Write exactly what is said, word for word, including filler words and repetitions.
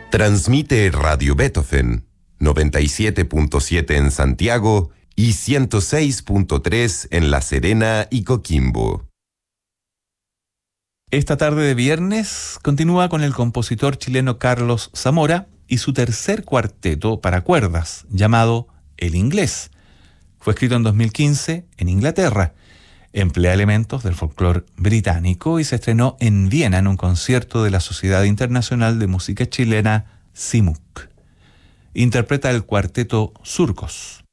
Transmite Radio Beethoven, noventa y siete punto siete en Santiago y ciento seis punto tres en La Serena y Coquimbo. Esta tarde de viernes continúa con el compositor chileno Carlos Zamora y su tercer cuarteto para cuerdas, llamado El Inglés. Fue escrito en dos mil quince en Inglaterra. Emplea elementos del folclore británico y se estrenó en Viena en un concierto de la Sociedad Internacional de Música Chilena, C I M U C. Interpreta el cuarteto Surcos.